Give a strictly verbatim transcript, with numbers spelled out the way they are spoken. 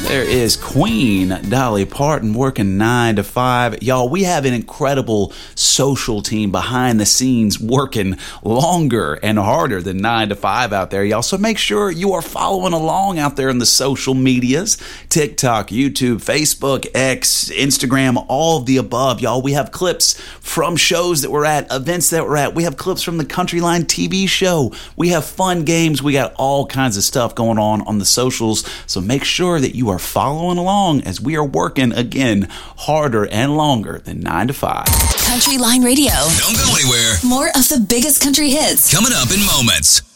There is Queen Dolly Parton working nine to five. Y'all, we have an incredible social team behind the scenes working longer and harder than nine to five out there, y'all. So make sure you are following along out there in the social medias, TikTok, YouTube, Facebook, X, Instagram, all of the above, y'all. We have clips from shows that we're at, events that we're at. We have clips from the Countryline T V show. We have fun games. We got all kinds of stuff going on on the socials. So make sure that you are following along as we are working again harder and longer than nine to five. Countryline Radio. Don't go anywhere. More of the biggest country hits coming up in moments.